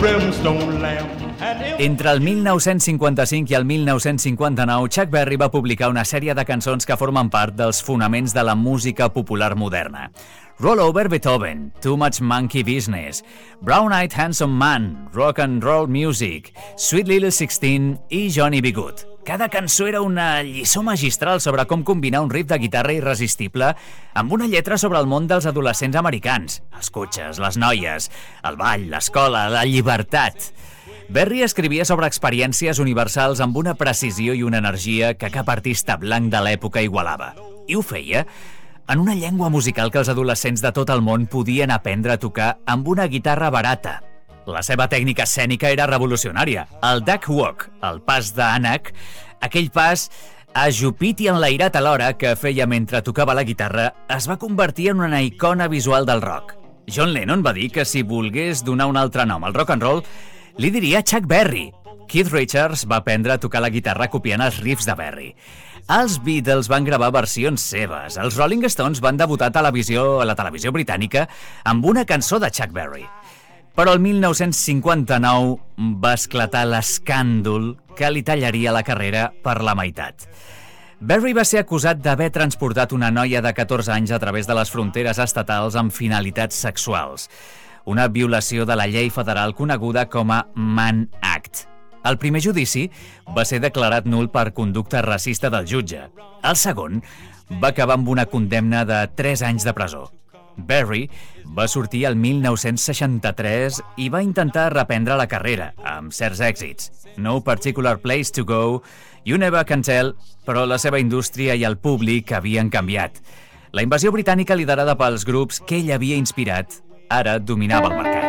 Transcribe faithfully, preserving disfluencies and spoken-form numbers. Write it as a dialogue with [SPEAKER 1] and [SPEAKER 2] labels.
[SPEAKER 1] brimstone lamp.
[SPEAKER 2] Entre el mil nou-cents cinquanta-cinc i el mil nou-cents cinquanta-nou, Chuck Berry va publicar una sèrie de cançons que formen part dels fonaments de la música popular moderna. Roll Over Beethoven, Too Much Monkey Business, Brown Eyed Handsome Man, Rock and Roll Music, Sweet Little Sixteen i Johnny B. Good. Cada cançó era una lliçó magistral sobre com combinar un riff de guitarra irresistible amb una lletra sobre el món dels adolescents americans, els cotxes, les noies, el ball, l'escola, la llibertat. Berry escrivia sobre experiències universals amb una precisió i una energia que cap artista blanc de l'època igualava. I ho feia en una llengua musical que els adolescents de tot el món podien aprendre a tocar amb una guitarra barata. La seva tècnica escènica era revolucionària. El duck walk, el pas d'ànec, aquell pas ajupit i enlairat alhora que feia mentre tocava la guitarra, es va convertir en una icona visual del rock. John Lennon va dir que si volgués donar un altre nom al rock and roll, li diria Chuck Berry. Keith Richards va aprendre a tocar la guitarra copiant els riffs de Berry. Els Beatles van gravar versions seves. Els Rolling Stones van debutar a, televisió, a la televisió britànica amb una cançó de Chuck Berry. Però el mil nou-cents cinquanta-nou va esclatar l'escàndol que li tallaria la carrera per la meitat. Berry va ser acusat d'haver transportat una noia de catorze anys a través de les fronteres estatals amb finalitats sexuals. Una violació de la llei federal coneguda com a Mann Act. El primer judici va ser declarat nul per conducta racista del jutge. El segon va acabar amb una condemna de tres anys de presó. Berry va sortir el mil nou-cents seixanta-tres i va intentar reprendre la carrera, amb certs èxits. No Particular Place to Go, You Never Can Tell, però la seva indústria i el públic havien canviat. La invasió britànica liderada pels grups que ell havia inspirat ara dominava el mercat.